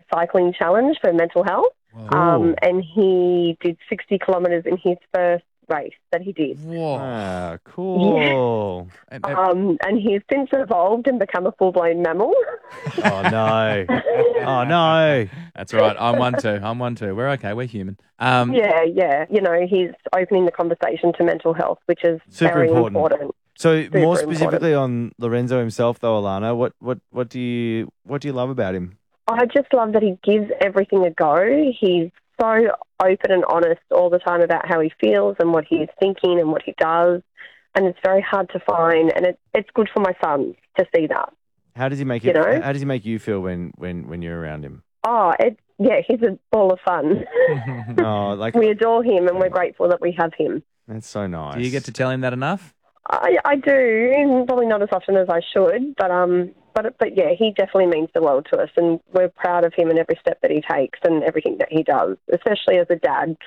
cycling challenge for mental health. Whoa. And he did 60 kilometres in his first race that he did. Whoa. Ah, cool. And he's since evolved and become a full-blown mammal. Oh, no. Oh, no. That's all right. I'm one too. We're okay. We're human. Yeah. You know, he's opening the conversation to mental health, which is Super very important. important. So Super more specifically important. on Lorenzo himself, though, Alana, what do you love about him? I just love that he gives everything a go. He's so open and honest all the time about how he feels and what he's thinking and what he does. And it's very hard to find. And it's good for my sons to see that. How does he make You know? How does he make you feel when you're around him? Oh, he's a ball of fun. Oh, like We adore him and we're grateful that we have him. that's so nice. Do you get to tell him that enough? I do, probably not as often as I should, but yeah, he definitely means the world to us, and we're proud of him and every step that he takes and everything that he does, especially as a dad.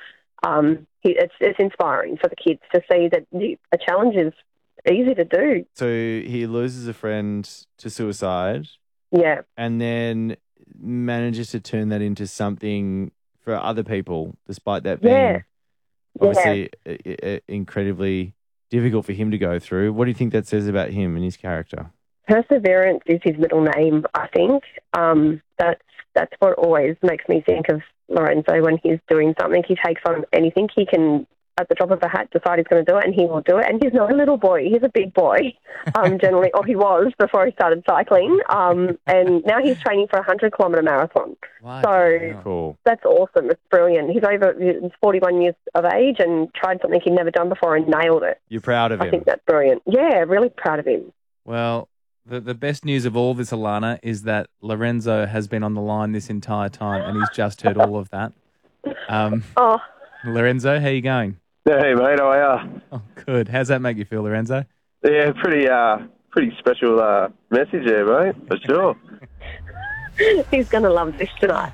It's inspiring for the kids to see that a challenge is easy to do. So he loses a friend to suicide. Yeah. And then manages to turn that into something for other people, despite that being obviously incredibly difficult for him to go through. What do you think that says about him and his character? Perseverance is his middle name, I think. That's what always makes me think of Lorenzo when he's doing something. He takes on anything. He can, at the drop of a hat, decide he's going to do it, and he will do it. And he's not a little boy. He's a big boy, generally, or he was before he started cycling. And now he's training for a 100-kilometre marathon. Wow. So Cool. that's awesome. It's brilliant. He's 41 years of age and tried something he'd never done before and nailed it. You're proud of I him. think that's brilliant. Yeah, really proud of him. Well, the best news of all this, Alana, is that Lorenzo has been on the line this entire time and he's just heard all of that. Lorenzo, how you going? Hey, mate, how are you? Oh, good. How's that make you feel, Lorenzo? Yeah, pretty special message there, mate, for sure. He's going to love this tonight.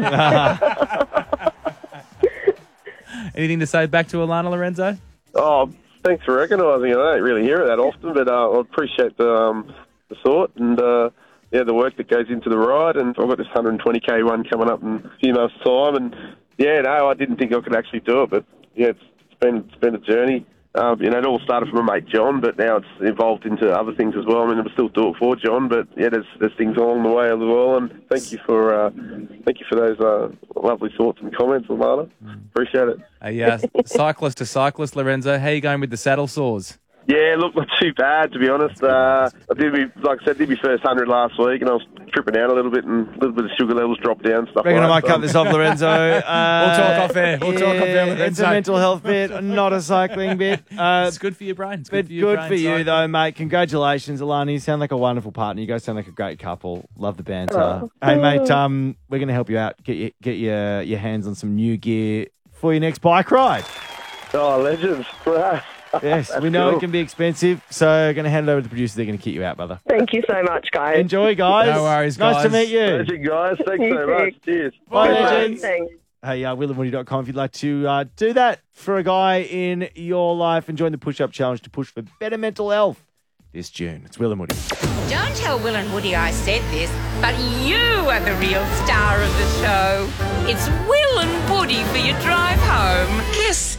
Anything to say back to Alana, Lorenzo? Oh, thanks for recognising it. I don't really hear it that often, but I appreciate the thought and the work that goes into the ride. And I've got this 120k one coming up in a few months' time. And I didn't think I could actually do it, but it's been a journey. It all started from my mate John, but now it's evolved into other things as well. I mean, I'm still do it for John, but there's things along the way as well. And thank you for those lovely thoughts and comments, Alana. Appreciate it. Cyclist to cyclist, Lorenzo, how you going with the saddle sores? Yeah, look, not too bad, to be honest. I did my first 100 last week, and I was tripping out a little bit, and a little bit of sugar levels dropped down, stuff Reckon I might like that. cut this off, Lorenzo. We'll talk off air. Lorenzo. It's a mental health bit, not a cycling bit. It's good for your brain. It's good for your brain, you, though, mate. Congratulations, Alana. You sound like a wonderful partner. You guys sound like a great couple. Love the banter. Hey, mate, we're going to help you out. Get your hands on some new gear for your next bike ride. Oh, legends. Yes, we know cool. it can be expensive, so going to hand it over to the producer. They're going to kit you out, brother. Thank you so much, guys. Enjoy, guys. No worries, guys. Nice to meet you. Legend, guys. Thanks so much. Cheers. Bye, Bye. legends. Thanks. Hey, willandwoody.com if you'd like to do that for a guy in your life and join the push-up challenge to push for better mental health this June. It's Will and Woody. Don't tell Will and Woody I said this, but you are the real star of the show. It's Will and Woody for your drive home. Kiss.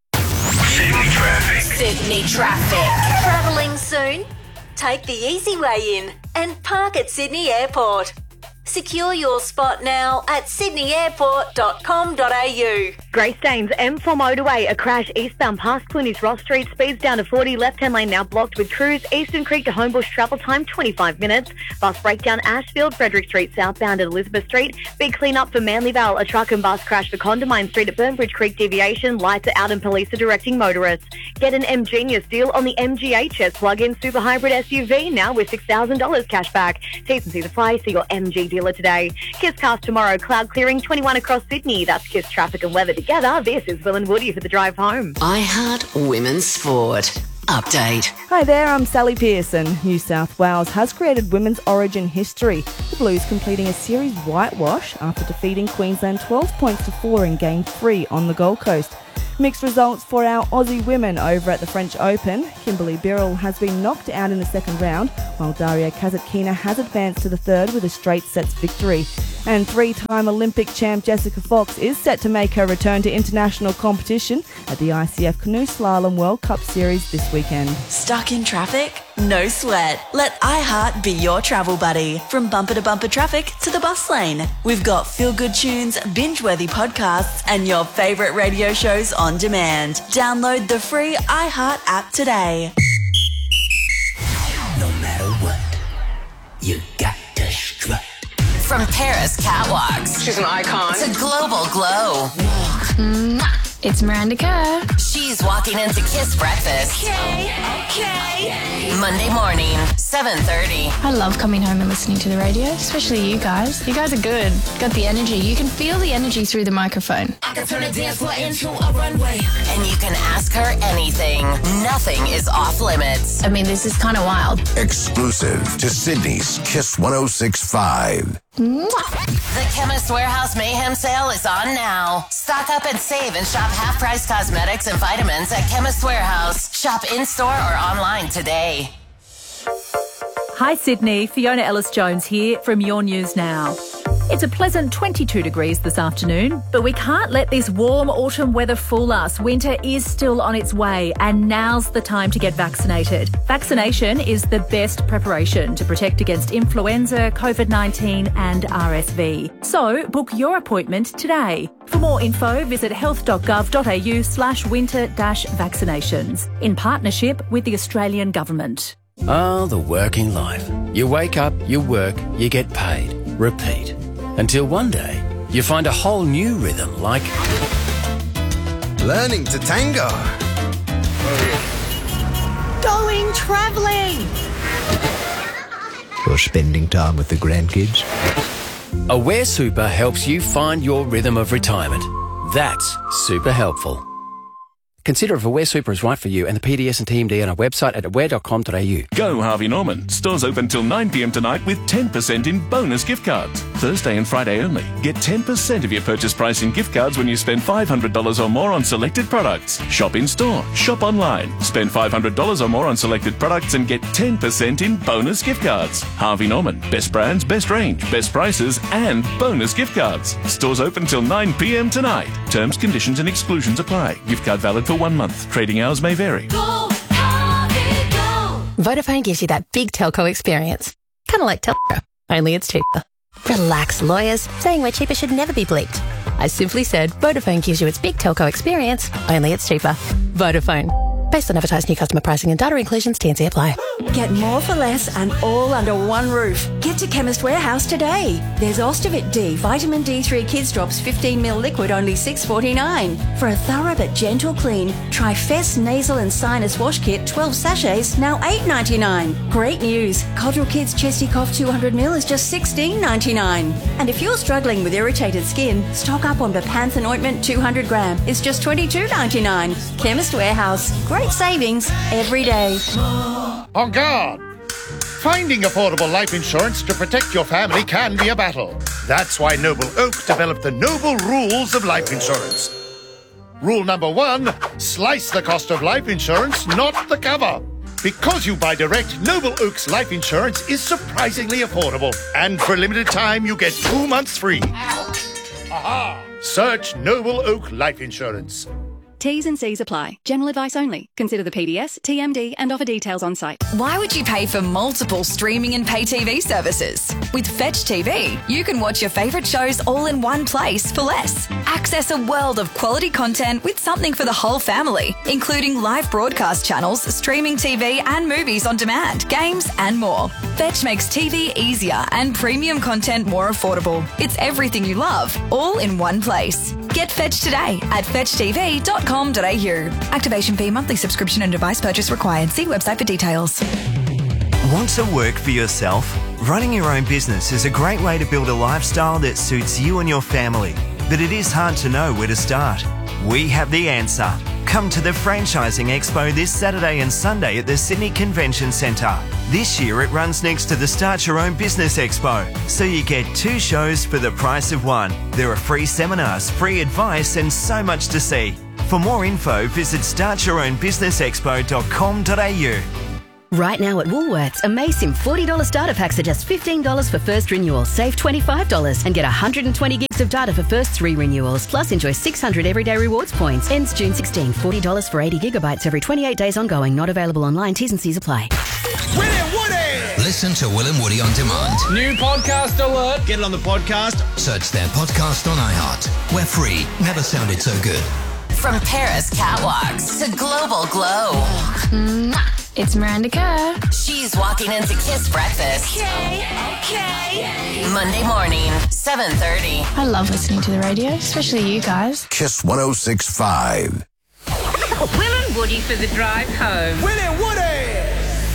Sydney traffic. Travelling soon? Take the easy way in and park at Sydney Airport. Secure your spot now at sydneyairport.com.au. Grey Staines M4 motorway, a crash eastbound past Cluny's Ross Street, speeds down to 40, left-hand lane now blocked with crews. Eastern Creek to Homebush travel time 25 minutes. Bus breakdown Ashfield, Frederick Street southbound at Elizabeth Street. Big clean up for Manly Vale, a truck and bus crash for Condamine Street at Burnbridge Creek deviation. Lights are out and police are directing motorists. Get an M-Genius deal on the MGHS plug-in super hybrid SUV now with $6,000 cash back. T's and C's apply. See your MG dealer today. Kiss cast tomorrow. Cloud clearing 21 across Sydney. That's Kiss traffic and weather together. This is Will and Woody for the drive home. I Heart Women's Sport. Update. Hi there, I'm Sally Pearson. New South Wales has created women's origin history. The Blues completing a series whitewash after defeating Queensland 12 points to 4 in Game 3 on the Gold Coast. Mixed results for our Aussie women over at the French Open. Kimberly Birrell has been knocked out in the second round, while Daria Kasatkina has advanced to the third with a straight sets victory. And 3-time Olympic champ Jessica Fox is set to make her return to international competition at the ICF Canoe Slalom World Cup Series this weekend. Stuck in traffic? No sweat. Let iHeart be your travel buddy. From bumper to bumper traffic to the bus lane. We've got feel-good tunes, binge-worthy podcasts, and your favourite radio shows on demand. Download the free iHeart app today. No matter what, you got to strut. From Paris catwalks. She's an icon. To global glow. It's Miranda Kerr. She's walking into Kiss Breakfast. Okay. Monday morning, 7:30. I love coming home and listening to the radio, especially you guys. You guys are good. Got the energy. You can feel the energy through the microphone. I can turn a dance floor into a runway. And you can ask her anything. Nothing is off limits. I mean, this is kind of wild. Exclusive to Sydney's Kiss 106.5. The Chemist Warehouse Mayhem Sale is on now. Stock up and save and shop half-price cosmetics and vitamins at Chemist Warehouse. Shop in-store or online today. Hi Sydney, Fiona Ellis-Jones here from Your News Now. It's a pleasant 22 degrees this afternoon, but we can't let this warm autumn weather fool us. Winter is still on its way, and now's the time to get vaccinated. Vaccination is the best preparation to protect against influenza, COVID-19 and RSV. So book your appointment today. For more info, visit health.gov.au/winter-vaccinations in partnership with the Australian Government. Oh, the working life. You wake up, you work, you get paid. Repeat. Until one day, you find a whole new rhythm like... learning to tango. Going travelling. Or spending time with the grandkids. Aware Super helps you find your rhythm of retirement. That's super helpful. Consider if Aware Super is right for you and the PDS and TMD on our website at aware.com.au. Go Harvey Norman. Stores open till 9 p.m. tonight with 10% in bonus gift cards. Thursday and Friday only. Get 10% of your purchase price in gift cards when you spend $500 or more on selected products. Shop in store. Shop online. Spend $500 or more on selected products and get 10% in bonus gift cards. Harvey Norman. Best brands, best range, best prices and bonus gift cards. Stores open till 9 p.m. tonight. Terms, conditions and exclusions apply. Gift card valid for 1 month. Trading hours may vary. Go, Harvey, go. Vodafone gives you that big telco experience. Kind of like Telco, only it's cheaper. Relax, lawyers. Saying we're cheaper should never be bleeped. I simply said Vodafone gives you its big telco experience, only it's cheaper. Vodafone. Based on advertised new customer pricing and data inclusions, T&C apply. Get more for less and all under one roof. Get to Chemist Warehouse today. There's Ostivit D, Vitamin D3 Kids Drops 15ml liquid, only $6.49. For a thorough but gentle clean, try Fess Nasal and Sinus Wash Kit 12 sachets, now $8.99. Great news. Codral Kids Chesty Cough 200ml is just $16.99. And if you're struggling with irritated skin, stock up on Bepanthen Ointment 200 gram. It's just $22.99. Chemist Warehouse. Great savings every day. On guard! Finding affordable life insurance to protect your family can be a battle. That's why Noble Oak developed the Noble Rules of Life Insurance. Rule number 1, slice the cost of life insurance, not the cover. Because you buy direct, Noble Oak's life insurance is surprisingly affordable. And for a limited time, you get 2 months free. Aha! Search Noble Oak Life Insurance. T's and C's apply. General advice only. Consider the PDS, TMD and offer details on site. Why would you pay for multiple streaming and pay TV services? With Fetch TV, you can watch your favourite shows all in one place for less. Access a world of quality content with something for the whole family, including live broadcast channels, streaming TV and movies on demand, games and more. Fetch makes TV easier and premium content more affordable. It's everything you love, all in one place. Get Fetch today at fetchtv.com.au. Activation fee, monthly subscription and device purchase required. See website for details. Want to work for yourself? Running your own business is a great way to build a lifestyle that suits you and your family. But it is hard to know where to start. We have the answer. Come to the Franchising Expo this Saturday and Sunday at the Sydney Convention Centre. This year it runs next to the Start Your Own Business Expo, so you get 2 shows for the price of 1. There are free seminars, free advice and so much to see. For more info, visit startyourownbusinessexpo.com.au. Right now at Woolworths, Amaysim $40 starter packs are just $15 for first renewal. Save $25 and get 120 gigs of data for first 3 renewals. Plus, enjoy 600 everyday rewards points. Ends June 16. $40 for 80 gigabytes every 28 days ongoing. Not available online. T's and C's apply. Will and Woody! Listen to Will and Woody on demand. New podcast alert. Get it on the podcast. Search their podcast on iHeart. We're free. Never sounded so good. From Paris catwalks to global glow. It's Miranda Kerr. She's walking into Kiss Breakfast. Okay. Monday morning, 7:30. I love listening to the radio, especially you guys. Kiss 106.5. Will and Woody for the drive home. Will and Woody!